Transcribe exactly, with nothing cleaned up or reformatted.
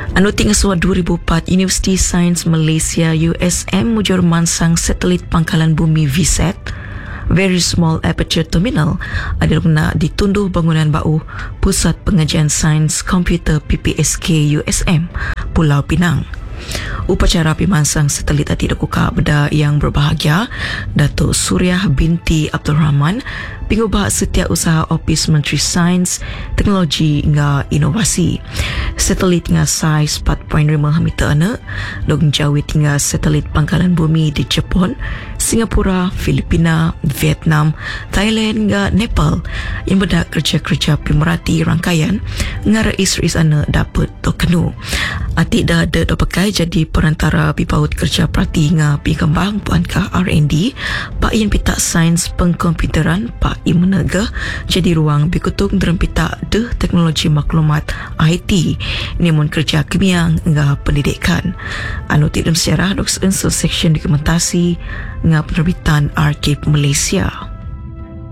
Anu tinggal suat dua ribu empat, Universiti Sains Malaysia U S M mujur mansang satelit pangkalan bumi V SAT Very Small Aperture Terminal adalah guna ditunduh bangunan bau Pusat Pengajian Sains Komputer P P S K U S M Pulau Pinang. Upacara pimansang satelit ati dakuka benda yang berbahagia Datuk Suriah binti Abdul Rahman pengubah setiausaha Ofis Menteri Sains, Teknologi hingga Inovasi. Satelit hingga saiz empat koma lima meter anak, dong jauh hingga satelit pangkalan bumi di Jepun, Singapura, Filipina, Vietnam, Thailand hingga Nepal yang berdak kerja-kerja pemerhati rangkaian hingga rais-rais anak dapat terkenu. Ati dah ada pakai jadi perantara pipaut kerja perhati hingga pikembang puankah R and D Pak Yen Pitak Sains Pengkomputeran Pak Imenega jadi ruang bikutung dalam pitak de teknologi maklumat I T namun kerja kimia hingga pendidikan. Anu dalam sejarah dok unsur seksyen dokumentasi hingga penerbitan Arkib Malaysia.